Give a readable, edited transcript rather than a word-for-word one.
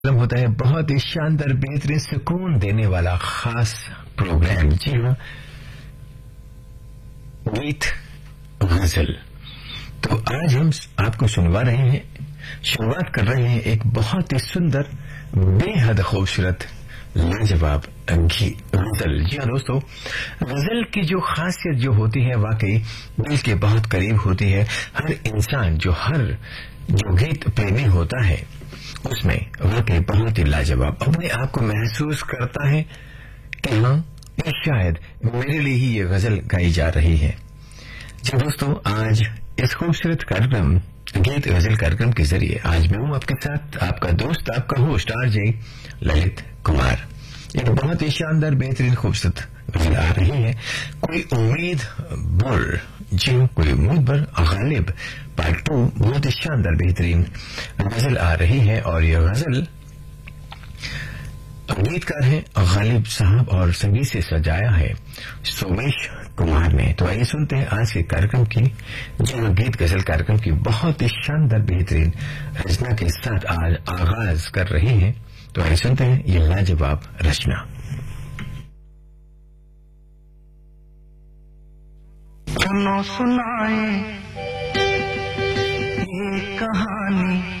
कार्यक्रम होता है बहुत ही शानदार बेहतरीन सुकून देने वाला खास प्रोग्राम। जी हाँ, गीत गजल। तो आज हम आपको सुनवा रहे हैं, शुरुआत कर रहे हैं एक बहुत ही सुंदर बेहद खूबसूरत लाजवाब गजल। जी हाँ दोस्तों, गजल की जो खासियत जो होती है वाकई दिल के बहुत करीब होती है। हर इंसान जो गीत प्रेमी होता है उसमें वाकई बहुत ही लाजवाब अपने आप को महसूस करता है कि हाँ, ये शायद मेरे लिए ही ये गजल गाई जा रही है। जी दोस्तों, आज इस खूबसूरत कार्यक्रम गीत गजल कार्यक्रम के जरिए आज मैं हूं आपके साथ, आपका दोस्त, आपका होस्ट आरजे ललित कुमार। एक बहुत ही शानदार बेहतरीन खूबसूरत गजल आ रही है, कोई उम्मीद बुर। जी कोई उम्मीद बुर गालिब पार्ट 2 बहुत ही शानदार बेहतरीन गजल आ रही है और यह गजल गीतकार है गालिब साहब और संगीत से सजाया है सोमेश कुमार ने। तो आइए सुनते हैं आज के कार्यक्रम की, जो गीत गजल कार्यक्रम की बहुत ही शानदार बेहतरीन रचना के साथ आज आगाज कर रहे हैं। तो आइए सुनते हैं ये लाजवाब रचना। सुनो सुनाए ये कहानी